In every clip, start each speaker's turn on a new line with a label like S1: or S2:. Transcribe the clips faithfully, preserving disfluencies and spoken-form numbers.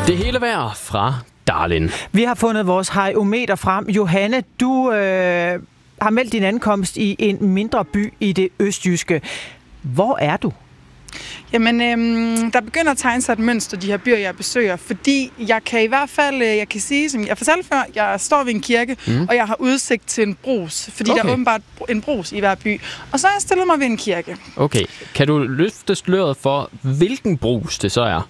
S1: Det hele vejr fra Darlin.
S2: Vi har fundet vores hajometer frem. Johanne, du øh, har meldt din ankomst i en mindre by i det østjyske. Hvor er du?
S3: Jamen, øhm, der begynder at tegne sig et mønster, de her byer, jeg besøger, fordi jeg kan i hvert fald, jeg kan sige, som jeg fortalte før, jeg står ved en kirke, mm. og jeg har udsigt til en brus, fordi okay. der er åbenbart en brus i hver by. Og så har jeg stillet mig ved en kirke.
S1: Okay, kan du løfte sløret for, hvilken brus det så er?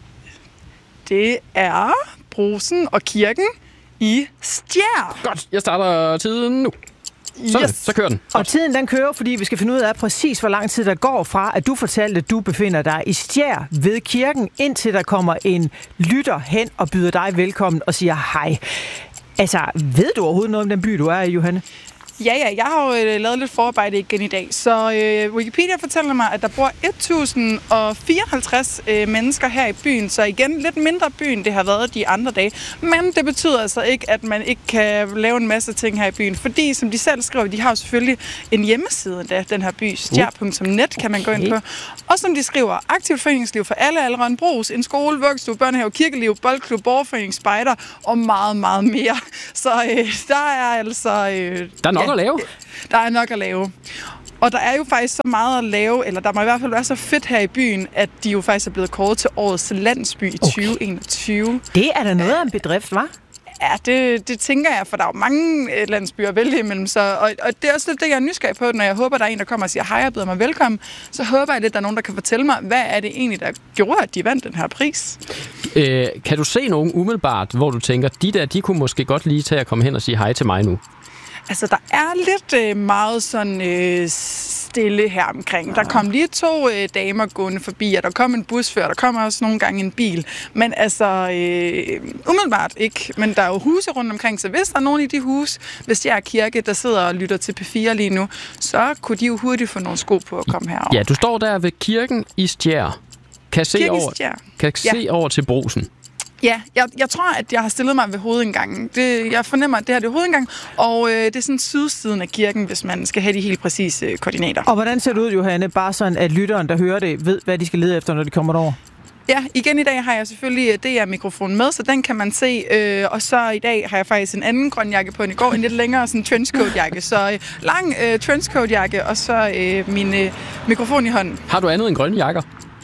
S3: Det er brusen og kirken i Stjær.
S1: Godt, jeg starter tiden nu. Så,
S3: yes.
S1: så kører den.
S2: Og tiden den kører, fordi vi skal finde ud af præcis, hvor lang tid der går fra, at du fortalte, at du befinder dig i Stjær ved kirken, indtil der kommer en lytter hen og byder dig velkommen og siger hej. Altså, ved du overhovedet noget om den by, du er i, Johanne?
S3: Ja, ja, jeg har jo øh, lavet lidt forarbejde igen i dag, så øh, Wikipedia fortæller mig, at der bor et tusind fireoghalvtreds øh, mennesker her i byen, så igen lidt mindre by, end det har været de andre dage. Men det betyder altså ikke, at man ikke kan lave en masse ting her i byen, fordi som de selv skriver, de har jo selvfølgelig en hjemmeside af den her by, stjær punktum net kan man gå ind på. Og som de skriver, aktivt foreningsliv for alle aldre, en brus, en skole, vuggestue, børnehave, kirkeliv, boldklub, borgerforening, spejder og meget, meget mere. Så øh, der er altså... Øh,
S1: der er nok
S3: ja,
S1: at lave.
S3: Der er nok at lave. Og der er jo faktisk så meget at lave, eller der må i hvert fald være så fedt her i byen, at de jo faktisk er blevet kåret til årets landsby i okay. tyve enogtyve.
S2: Det er da noget af en bedrift, hva'?
S3: Ja, det, det tænker jeg, for der er jo mange landsbyer at vælge imellem. Så, og, og det er også lidt det, jeg er nysgerrig på, når jeg håber, der er en, der kommer og siger hej og byder mig velkommen. Så håber jeg lidt, der er nogen, der kan fortælle mig, hvad er det egentlig, der gjorde, at de vandt den her pris?
S1: Øh, kan du se nogen umiddelbart, hvor du tænker, de der, de kunne måske godt lige til at komme hen og sige hej til mig nu?
S3: Altså, der er lidt øh, meget sådan øh, stille her omkring. Der kom lige to øh, damer gående forbi, og der kom en busfører, der kommer også nogle gange en bil. Men altså, øh, umiddelbart ikke. Men der er jo huse rundt omkring, så hvis der er nogen i de huse, hvis det er kirke, der sidder og lytter til P fire lige nu, så kunne de jo hurtigt få nogle sko på at komme herover.
S1: Ja, du står der ved kirken i Stjær. Kan se, over, kan se ja. over til brusen.
S3: Ja, jeg, jeg tror, at jeg har stillet mig ved hovedindgangen. Det, jeg fornemmer, at det her det er hovedindgangen, og øh, det er sådan sydsiden af kirken, hvis man skal have de helt præcise øh, koordinater.
S2: Og hvordan ser det ud, Johanne? Bare sådan, at lytteren, der hører det, ved, hvad de skal lede efter, når de kommer derover?
S3: Ja, igen i dag har jeg selvfølgelig D R-mikrofon med, så den kan man se. Øh, og så i dag har jeg faktisk en anden grøn jakke på end i går, en lidt længere sådan trenchcoat-jakke. Så øh, lang øh, trenchcoat-jakke, og så øh, min øh, mikrofon i hånden.
S1: Har du andet end grønne jakker?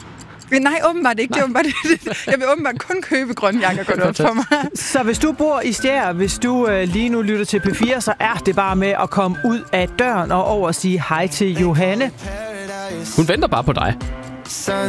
S3: Nej, åbenbart ikke. Det er åbenbart, jeg vil åbenbart kun købe grønne jakker, går det op for mig.
S2: Så hvis du bor i Stjær, hvis du øh, lige nu lytter til P fire, så er det bare med at komme ud af døren og over og sige hej til Johanne.
S1: Hun venter bare på dig.